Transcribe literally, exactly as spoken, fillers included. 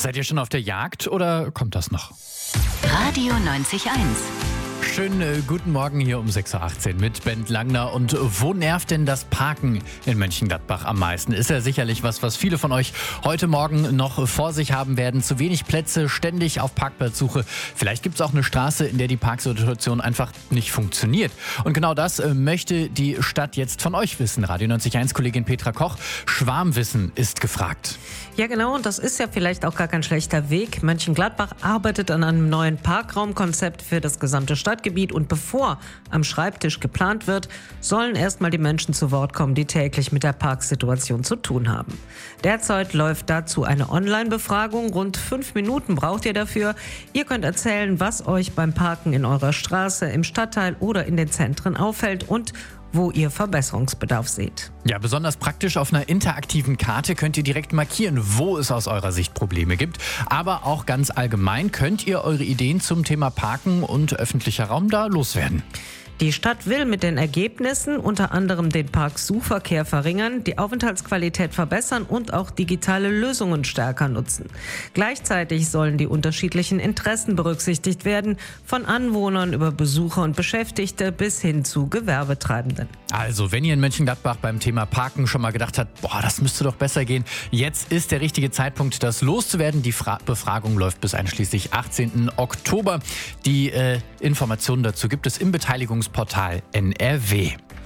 Seid ihr schon auf der Jagd oder kommt das noch? Radio neunzig Komma eins. Schönen äh, guten Morgen hier um sechs Uhr achtzehn mit Bent Langner. Und wo nervt denn das Parken in Mönchengladbach am meisten? Ist ja sicherlich was, was viele von euch heute Morgen noch vor sich haben werden. Zu wenig Plätze, ständig auf Parkplatzsuche. Vielleicht gibt es auch eine Straße, in der die Parksituation einfach nicht funktioniert. Und genau das äh, möchte die Stadt jetzt von euch wissen. Radio neunzig Komma eins Kollegin Petra Koch. Schwarmwissen ist gefragt. Ja genau, und das ist ja vielleicht auch gar kein schlechter Weg. Mönchengladbach arbeitet an einem neuen Parkraumkonzept für das gesamte Stadtgebiet. Und bevor am Schreibtisch geplant wird, sollen erstmal die Menschen zu Wort kommen, die täglich mit der Parksituation zu tun haben. Derzeit läuft dazu eine Online-Befragung. Rund fünf Minuten braucht ihr dafür. Ihr könnt erzählen, was euch beim Parken in eurer Straße, im Stadtteil oder in den Zentren auffällt und wo ihr Verbesserungsbedarf seht. Ja, besonders praktisch auf einer interaktiven Karte könnt ihr direkt markieren, wo es aus eurer Sicht Probleme gibt. Aber auch ganz allgemein könnt ihr eure Ideen zum Thema Parken und öffentlicher Raum da loswerden. Die Stadt will mit den Ergebnissen unter anderem den Parksuchverkehr verringern, die Aufenthaltsqualität verbessern und auch digitale Lösungen stärker nutzen. Gleichzeitig sollen die unterschiedlichen Interessen berücksichtigt werden, von Anwohnern über Besucher und Beschäftigte bis hin zu Gewerbetreibenden. Also, wenn ihr in Mönchengladbach beim Thema Parken schon mal gedacht habt, boah, das müsste doch besser gehen, jetzt ist der richtige Zeitpunkt, das loszuwerden. Die Fra- Befragung läuft bis einschließlich achtzehnten Oktober. Die äh, Informationen dazu gibt es im Beteiligungsportal N R W.